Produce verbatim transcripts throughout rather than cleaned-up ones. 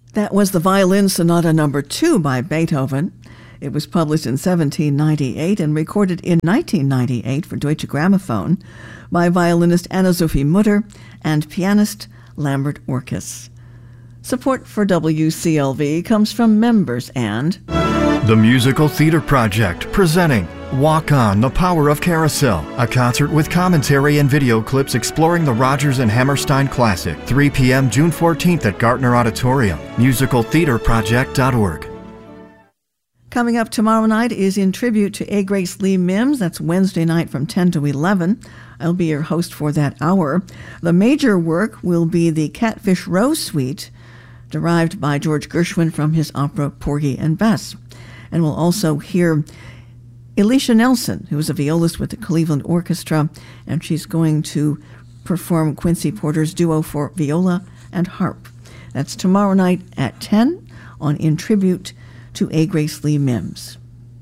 That was the Violin Sonata Number Two by Beethoven. It was published in seventeen ninety-eight and recorded in nineteen ninety-eight for Deutsche Grammophon by violinist Anna-Sophie Mutter and pianist Lambert Orkes. Support for W C L V comes from members and the Musical Theater Project, presenting Walk On, The Power of Carousel, a concert with commentary and video clips exploring the Rodgers and Hammerstein classic, three p.m. June fourteenth at Gartner Auditorium, musical theater project dot org. Coming up tomorrow night is in tribute to A. Grace Lee Mims. That's Wednesday night from ten to eleven. I'll be your host for that hour. The major work will be the Catfish Row Suite, derived by George Gershwin from his opera Porgy and Bess. And we'll also hear Alicia Nelson, who is a violist with the Cleveland Orchestra, and she's going to perform Quincy Porter's duo for viola and harp. That's tomorrow night at ten on In Tribute to A. Grace Lee Mims.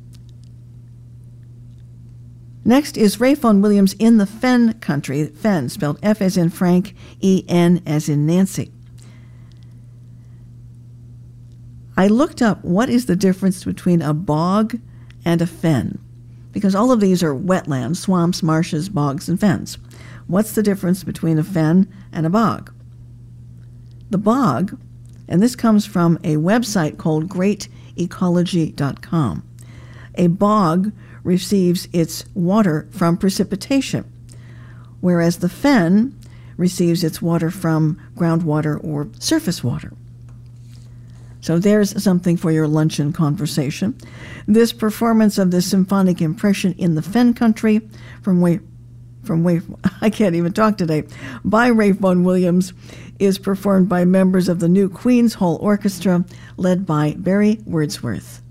Next is Ralph Vaughan Williams in the Fen Country, Fen spelled F as in Frank, E N as in Nancy. I looked up what is the difference between a bog and a fen, because all of these are wetlands, swamps, marshes, bogs, and fens. What's the difference between a fen and a bog? The bog, and this comes from a website called great ecology dot com. A bog receives its water from precipitation, whereas the fen receives its water from groundwater or surface water. So there's something for your luncheon conversation. This performance of the symphonic impression in the Fen Country from way, from way, I can't even talk today, by Ralph Vaughan Williams is performed by members of the New Queen's Hall Orchestra led by Barry Wordsworth.